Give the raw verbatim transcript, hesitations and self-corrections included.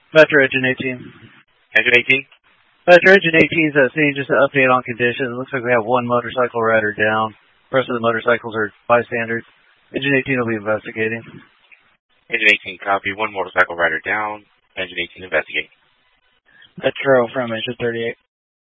Metro Engine eighteen. Engine eighteen? Metro Engine eighteen is at scene, just an update on conditions. It looks like we have one motorcycle rider down. The rest of the motorcycles are bystanders. Engine eighteen will be investigating. Engine eighteen, copy. One motorcycle rider down. Engine eighteen, investigate. Metro from Engine thirty-eight.